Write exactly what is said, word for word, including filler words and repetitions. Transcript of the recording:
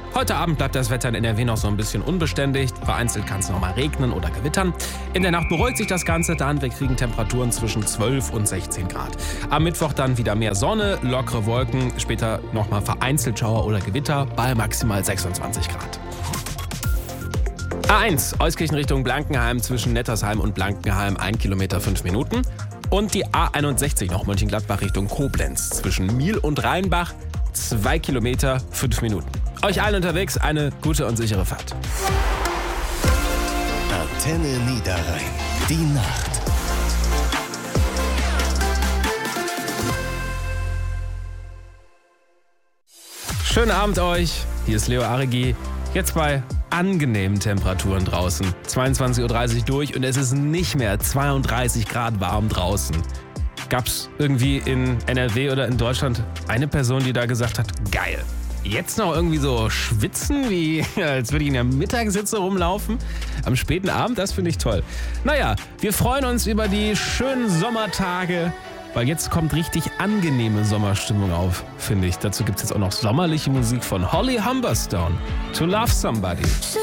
Heute Abend bleibt das Wetter in N R W noch so ein bisschen unbeständig. Vereinzelt kann es noch mal regnen oder gewittern. In der Nacht beruhigt sich das Ganze dann. Wir kriegen Temperaturen zwischen zwölf und sechzehn Grad. Am Mittwoch dann wieder mehr Sonne, lockere Wolken. Später noch mal vereinzelt Schauer oder Gewitter bei maximal sechsundzwanzig Grad. A eins, Euskirchen Richtung Blankenheim zwischen Nettersheim und Blankenheim, ein Kilometer, fünf Minuten. Und die A einundsechzig noch Mönchengladbach Richtung Koblenz zwischen Miel und Rheinbach, zwei Kilometer, fünf Minuten. Euch allen unterwegs eine gute und sichere Fahrt. Antenne Niederrhein, die Nacht. Schönen Abend euch, hier ist Leo Aregi. Jetzt bei angenehmen Temperaturen draußen. zweiundzwanzig Uhr dreißig durch und es ist nicht mehr zweiunddreißig Grad warm draußen. Gab's irgendwie in N R W oder in Deutschland eine Person, die da gesagt hat, geil. Jetzt noch irgendwie so schwitzen, wie als würde ich in der Mittagshitze rumlaufen. Am späten Abend, das finde ich toll. Naja, wir freuen uns über die schönen Sommertage, weil jetzt kommt richtig angenehme Sommerstimmung auf, finde ich. Dazu gibt es jetzt auch noch sommerliche Musik von Holly Humberstone. To Love Somebody.